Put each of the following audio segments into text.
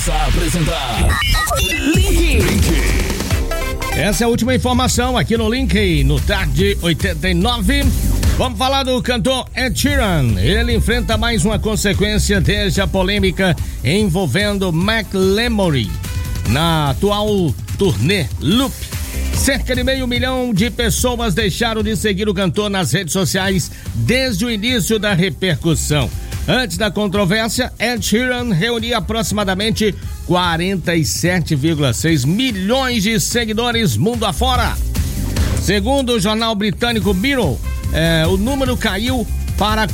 Voltamos a apresentar Link. Essa é a última informação aqui no Link, no Tarde 89. Vamos falar do cantor Ed Sheeran. Ele enfrenta mais uma consequência desde a polêmica envolvendo Macklemore na atual turnê Loop. Cerca de 500 mil de pessoas deixaram de seguir o cantor nas redes sociais desde o início da repercussão. Antes da controvérsia, Ed Sheeran reunia aproximadamente 47,6 milhões de seguidores mundo afora. Segundo o jornal britânico Mirror, o número caiu para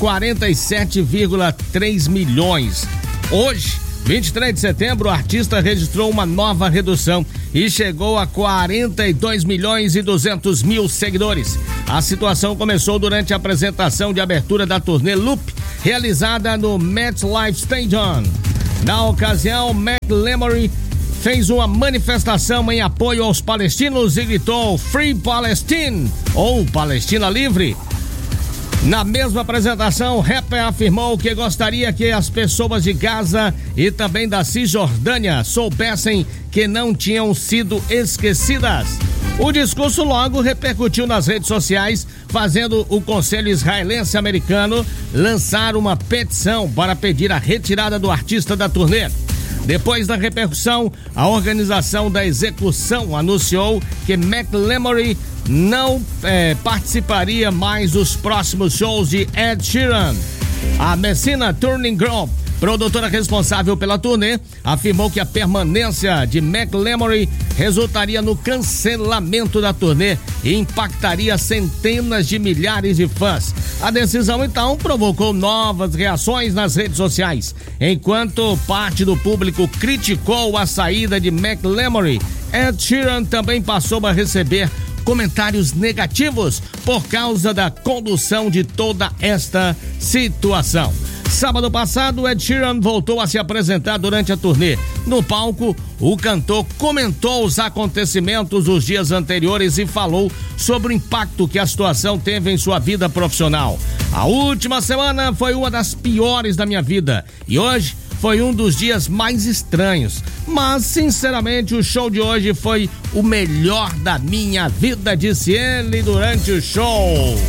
47,3 milhões. Hoje, 23 de setembro, o artista registrou uma nova redução e chegou a 42 milhões e 200 mil seguidores. A situação começou durante a apresentação de abertura da turnê Loop, realizada no MetLife Stadium. Na ocasião, Macklemore fez uma manifestação em apoio aos palestinos e gritou Free Palestine, ou Palestina Livre. Na mesma apresentação, o rapper afirmou que gostaria que as pessoas de Gaza e também da Cisjordânia soubessem que não tinham sido esquecidas. O discurso logo repercutiu nas redes sociais, fazendo o Conselho Israelense Americano lançar uma petição para pedir a retirada do artista da turnê. Depois da repercussão, a organização da execução anunciou que Macklemore não participaria mais dos próximos shows de Ed Sheeran. A Messina Touring Group, produtora responsável pela turnê, afirmou que a permanência de Macklemore resultaria no cancelamento da turnê e impactaria centenas de milhares de fãs. A decisão, então, provocou novas reações nas redes sociais. Enquanto parte do público criticou a saída de Macklemore, Ed Sheeran também passou a receber comentários negativos por causa da condução de toda esta situação. Sábado passado, Ed Sheeran voltou a se apresentar durante a turnê. No palco, o cantor comentou os acontecimentos dos dias anteriores e falou sobre o impacto que a situação teve em sua vida profissional. A última semana foi uma das piores da minha vida e hoje foi um dos dias mais estranhos, mas sinceramente o show de hoje foi o melhor da minha vida, disse ele durante o show.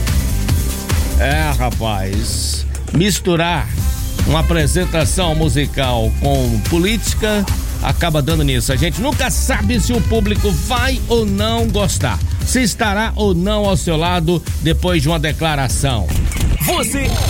Rapaz, misturar uma apresentação musical com política acaba dando nisso. A gente nunca sabe se o público vai ou não gostar, se estará ou não ao seu lado depois de uma declaração. Você